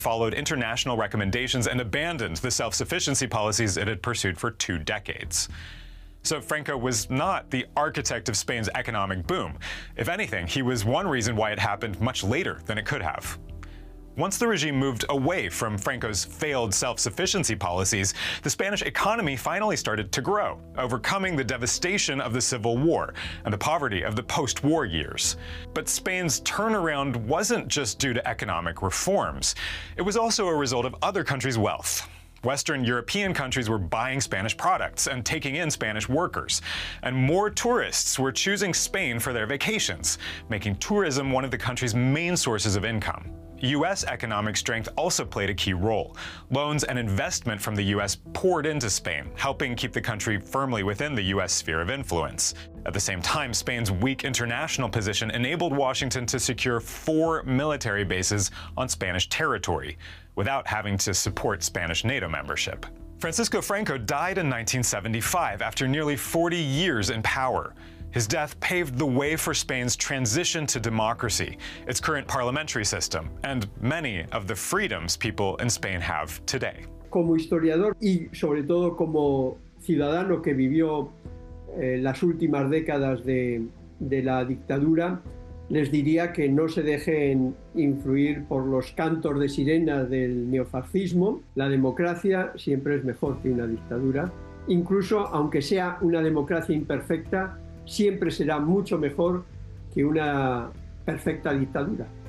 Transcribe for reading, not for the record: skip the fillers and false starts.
followed international recommendations and abandoned the self-sufficiency policies it had pursued for 2 decades. So Franco was not the architect of Spain's economic boom. If anything, he was one reason why it happened much later than it could have. Once the regime moved away from Franco's failed self-sufficiency policies, the Spanish economy finally started to grow, overcoming the devastation of the Civil War and the poverty of the post-war years. But Spain's turnaround wasn't just due to economic reforms. It was also a result of other countries' wealth. Western European countries were buying Spanish products and taking in Spanish workers. And more tourists were choosing Spain for their vacations, making tourism one of the country's main sources of income. U.S. economic strength also played a key role. Loans and investment from the U.S. poured into Spain, helping keep the country firmly within the U.S. sphere of influence. At the same time, Spain's weak international position enabled Washington to secure 4 military bases on Spanish territory, without having to support Spanish NATO membership. Francisco Franco died in 1975 after nearly 40 years in power. His death paved the way for Spain's transition to democracy, its current parliamentary system, and many of the freedoms people in Spain have today. Como historiador y sobre todo como ciudadano que vivió las últimas décadas de la dictadura, les diría que no se dejen influir por los cantos de sirena del neofascismo. La democracia siempre es mejor que una dictadura. Incluso aunque sea una democracia imperfecta, siempre será mucho mejor que una perfecta dictadura.